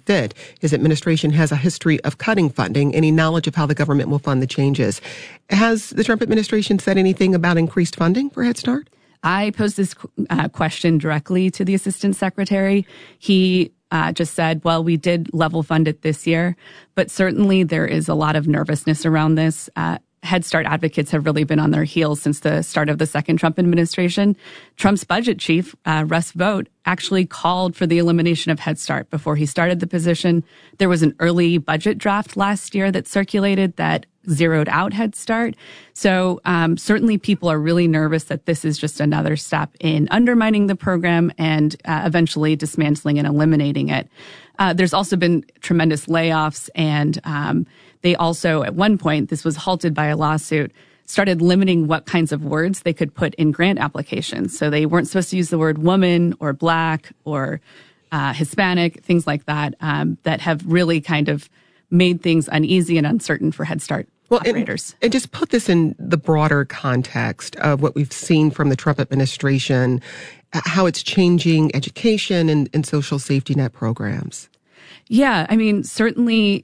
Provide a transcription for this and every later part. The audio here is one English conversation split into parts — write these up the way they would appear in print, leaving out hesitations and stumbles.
fit. His administration has a history of cutting funding. Any knowledge of how the government will fund the changes? Has the Trump administration said anything about increased funding for Head Start? I posed this question directly to the assistant secretary. He just said, well, we did level fund it this year, but certainly there is a lot of nervousness around this. Head Start advocates have really been on their heels since the start of the second Trump administration. Trump's budget chief, Russ Vought, actually called for the elimination of Head Start before he started the position. There was an early budget draft last year that circulated that zeroed out Head Start. So certainly people are really nervous that this is just another step in undermining the program and eventually dismantling and eliminating it. There's also been tremendous layoffs, and they also, at one point, this was halted by a lawsuit, started limiting what kinds of words they could put in grant applications. So they weren't supposed to use the word woman or black or Hispanic, things like that, that have really kind of made things uneasy and uncertain for Head Start operators. And just put this in the broader context of what we've seen from the Trump administration, how it's changing education and social safety net programs. Yeah, I mean, certainly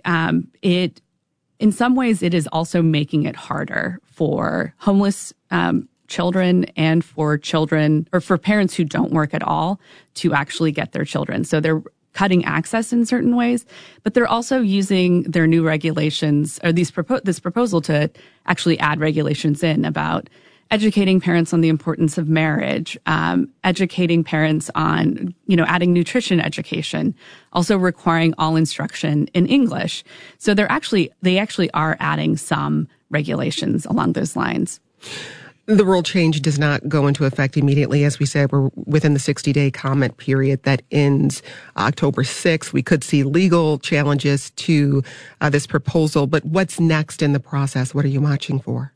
in some ways, it is also making it harder for homeless children and for children or for parents who don't work at all to actually get their children. So they're cutting access in certain ways, but they're also using their new regulations or this proposal to actually add regulations in about educating parents on the importance of marriage, educating parents on, adding nutrition education, also requiring all instruction in English. So they actually are adding some regulations along those lines. The rule change does not go into effect immediately. As we said, we're within the 60-day comment period that ends October 6th. We could see legal challenges to this proposal. But what's next in the process? What are you watching for?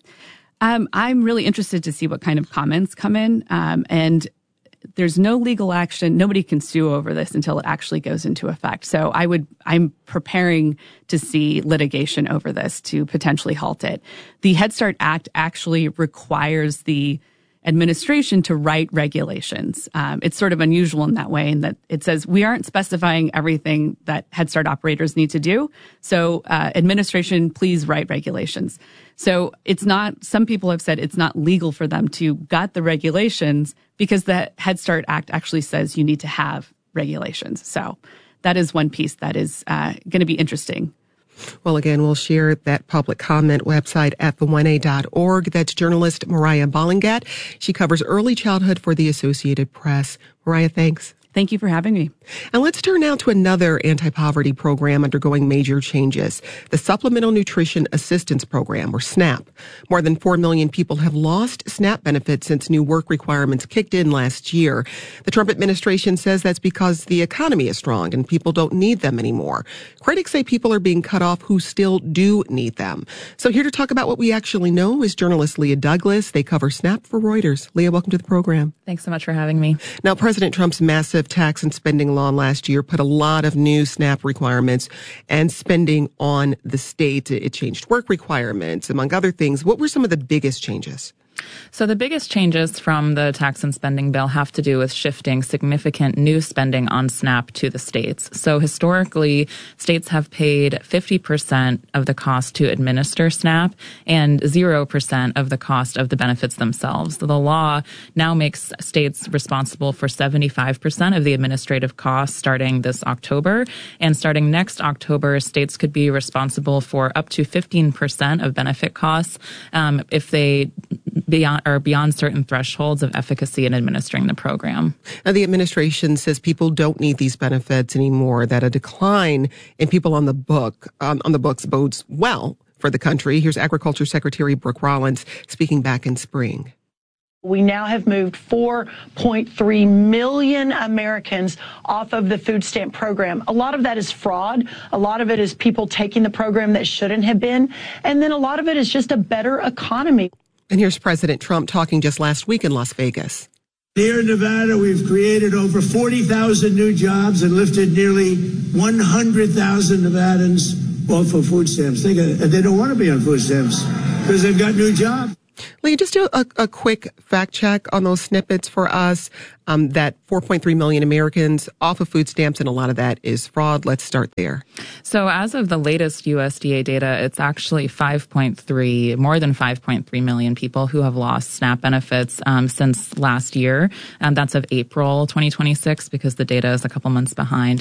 I'm really interested to see what kind of comments come in. And there's no legal action. Nobody can sue over this until it actually goes into effect. So I'm preparing to see litigation over this to potentially halt it. The Head Start Act actually requires the administration to write regulations. It's sort of unusual in that way in that it says we aren't specifying everything that Head Start operators need to do. So administration, please write regulations. So it's not, some people have said it's not legal for them to gut the regulations because the Head Start Act actually says you need to have regulations. So that is one piece that is going to be interesting. Well, again, we'll share that public comment website at the1a.org. That's journalist Mariah Bollingat. She covers early childhood for the Associated Press. Mariah, thanks. Thank you for having me. And let's turn now to another anti-poverty program undergoing major changes, the Supplemental Nutrition Assistance Program, or SNAP. More than 4 million people have lost SNAP benefits since new work requirements kicked in last year. The Trump administration says that's because the economy is strong and people don't need them anymore. Critics say people are being cut off who still do need them. So here to talk about what we actually know is journalist Leah Douglas. They cover SNAP for Reuters. Leah, welcome to the program. Thanks so much for having me. Now, President Trump's massive tax and spending law last year put a lot of new SNAP requirements and spending on the state. It changed work requirements, among other things. What were some of the biggest changes? So the biggest changes from the tax and spending bill have to do with shifting significant new spending on SNAP to the states. So historically, states have paid 50% of the cost to administer SNAP and 0% of the cost of the benefits themselves. So the law now makes states responsible for 75% of the administrative costs starting this October. And starting next October, states could be responsible for up to 15% of benefit costs if they beyond certain thresholds of efficacy in administering the program. Now, the administration says people don't need these benefits anymore, that a decline in people on the books bodes well for the country. Here's Agriculture Secretary Brooke Rollins speaking back in spring. We now have moved 4.3 million Americans off of the food stamp program. A lot of that is fraud. A lot of it is people taking the program that shouldn't have been. And then a lot of it is just a better economy. And here's President Trump talking just last week in Las Vegas. Here in Nevada, we've created over 40,000 new jobs and lifted nearly 100,000 Nevadans off of food stamps. And they don't want to be on food stamps because they've got new jobs. Lee, just do a quick fact check on those snippets for us. that 4.3 million Americans off of food stamps, and a lot of that is fraud. Let's start there. So as of the latest USDA data, it's actually more than 5.3 million people who have lost SNAP benefits since last year. That's of April 2026 because the data is a couple months behind.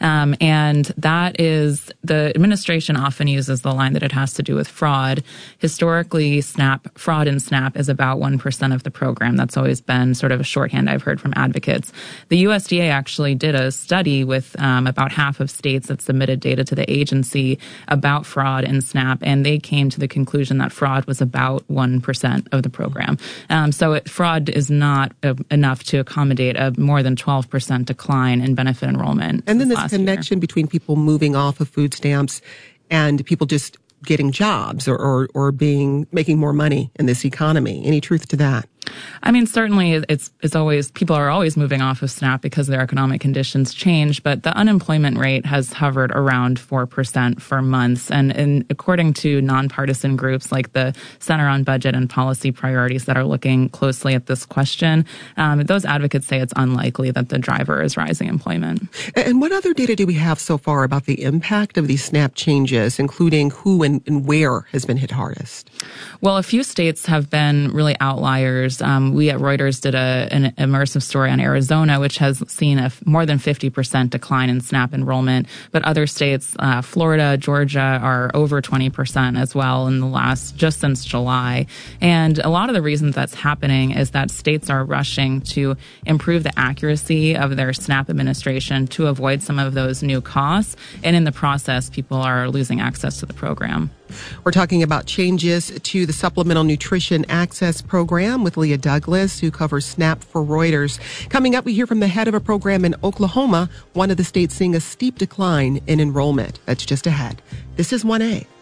And that is, the administration often uses the line that it has to do with fraud. Historically, fraud in SNAP is about 1% of the program. That's always been sort of a shorthand I've heard from advocates. The USDA actually did a study with about half of states that submitted data to the agency about fraud in SNAP, and they came to the conclusion that fraud was about 1% of the program. Fraud is not enough to accommodate a more than 12% decline in benefit enrollment. And then this connection between people moving off of food stamps and people just getting jobs or making more money in this economy. Any truth to that? I mean, certainly it's always, people are always moving off of SNAP because their economic conditions change, but the unemployment rate has hovered around 4% for months. And according to nonpartisan groups like the Center on Budget and Policy Priorities that are looking closely at this question, those advocates say it's unlikely that the driver is rising employment. And what other data do we have so far about the impact of these SNAP changes, including who and where has been hit hardest? Well, a few states have been really outliers. We at Reuters did an immersive story on Arizona, which has seen a more than 50% decline in SNAP enrollment. But other states, Florida, Georgia, are over 20% as well just since July. And a lot of the reason that's happening is that states are rushing to improve the accuracy of their SNAP administration to avoid some of those new costs. And in the process, people are losing access to the program. We're talking about changes to the Supplemental Nutrition Access Program with Leah Douglas, who covers SNAP for Reuters. Coming up, we hear from the head of a program in Oklahoma, one of the states seeing a steep decline in enrollment. That's just ahead. This is 1A.